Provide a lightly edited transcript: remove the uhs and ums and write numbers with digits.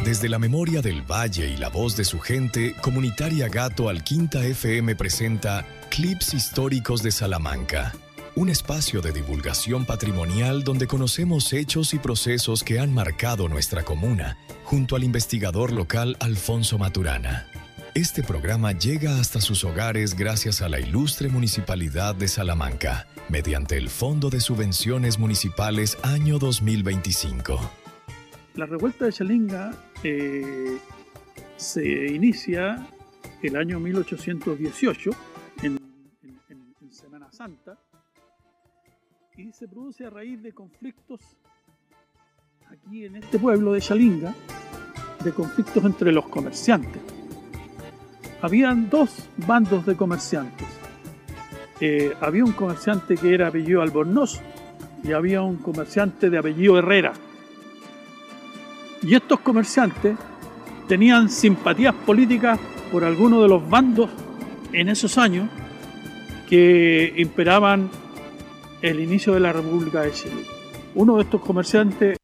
Desde la memoria del Valle y la voz de su gente, Comunitaria Gato al Quinta FM presenta Clips Históricos de Salamanca, un espacio de divulgación patrimonial donde conocemos hechos y procesos que han marcado nuestra comuna, junto al investigador local Alfonso Maturana. Este programa llega hasta sus hogares gracias a la ilustre Municipalidad de Salamanca, mediante el Fondo de Subvenciones Municipales año 2025. La revuelta de Chalinga se inicia el año 1818 en Semana Santa y se produce a raíz de conflictos aquí en este pueblo de Chalinga, de conflictos entre los comerciantes. Habían dos bandos de comerciantes. Había un comerciante que era apellido Albornoz y había un comerciante de apellido Herrera. Y estos comerciantes tenían simpatías políticas por algunos de los bandos en esos años que imperaban el inicio de la República de Chile. Uno de estos comerciantes